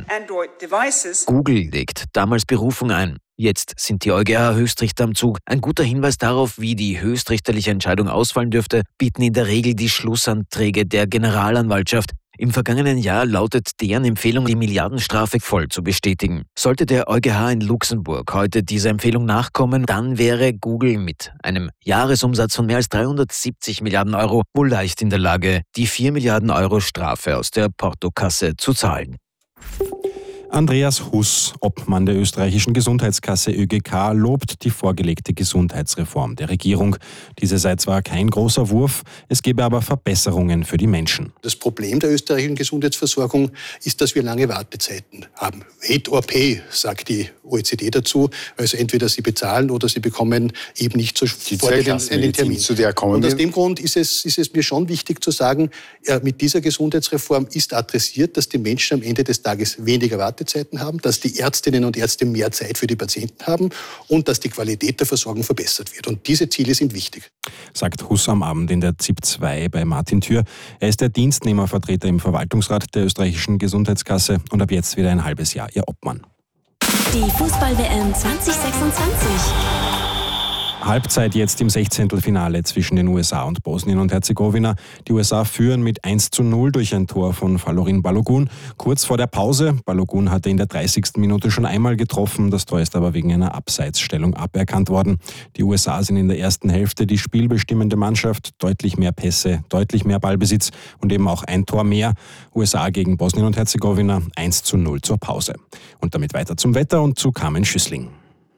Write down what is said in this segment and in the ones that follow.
Android devices. Google legt damals Berufung ein. Jetzt sind die EuGH-Höchstrichter am Zug. Ein guter Hinweis darauf, wie die höchstrichterliche Entscheidung ausfallen dürfte, bieten in der Regel die Schlussanträge der Generalanwaltschaft. Im vergangenen Jahr lautet deren Empfehlung, die Milliardenstrafe voll zu bestätigen. Sollte der EuGH in Luxemburg heute dieser Empfehlung nachkommen, dann wäre Google mit einem Jahresumsatz von mehr als 370 Milliarden Euro wohl leicht in der Lage, die 4 Milliarden Euro Strafe aus der Portokasse zu zahlen. Andreas Huss, Obmann der österreichischen Gesundheitskasse ÖGK, lobt die vorgelegte Gesundheitsreform der Regierung. Diese sei zwar kein großer Wurf, es gebe aber Verbesserungen für die Menschen. Das Problem der österreichischen Gesundheitsversorgung ist, dass wir lange Wartezeiten haben. Wait or pay, sagt die OECD dazu. Also entweder Sie bezahlen oder Sie bekommen eben nicht sofort einen Termin. Zu der kommen Und aus dem Grund ist es mir schon wichtig zu sagen, mit dieser Gesundheitsreform ist adressiert, dass die Menschen am Ende des Tages weniger Wartezeiten haben, dass die Ärztinnen und Ärzte mehr Zeit für die Patienten haben und dass die Qualität der Versorgung verbessert wird. Und diese Ziele sind wichtig. Sagt Huss am Abend in der ZIP 2 bei Martin Thür. Er ist der Dienstnehmervertreter im Verwaltungsrat der österreichischen Gesundheitskasse und ab jetzt wieder ein halbes Jahr ihr Obmann. Die Fußball-WM 2026. Halbzeit jetzt im 16. Finale zwischen den USA und Bosnien und Herzegowina. Die USA führen mit 1:0 durch ein Tor von Falorin Balogun. Kurz vor der Pause, Balogun hatte in der 30. Minute schon einmal getroffen, das Tor ist aber wegen einer Abseitsstellung aberkannt worden. Die USA sind in der ersten Hälfte die spielbestimmende Mannschaft, deutlich mehr Pässe, deutlich mehr Ballbesitz und eben auch ein Tor mehr. USA gegen Bosnien und Herzegowina 1:0 zur Pause. Und damit weiter zum Wetter und zu Carmen Schüssling.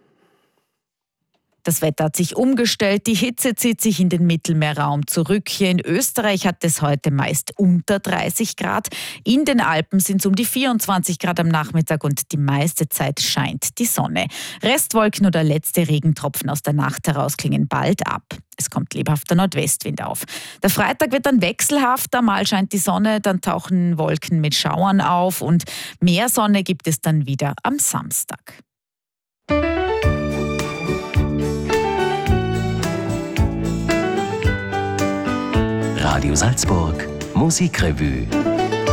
Das Wetter hat sich umgestellt, die Hitze zieht sich in den Mittelmeerraum zurück. Hier in Österreich hat es heute meist unter 30 Grad. In den Alpen sind es um die 24 Grad am Nachmittag und die meiste Zeit scheint die Sonne. Restwolken oder letzte Regentropfen aus der Nacht heraus klingen bald ab. Es kommt lebhafter Nordwestwind auf. Der Freitag wird dann wechselhafter, mal scheint die Sonne, dann tauchen Wolken mit Schauern auf und mehr Sonne gibt es dann wieder am Samstag. Radio Salzburg Musikrevue.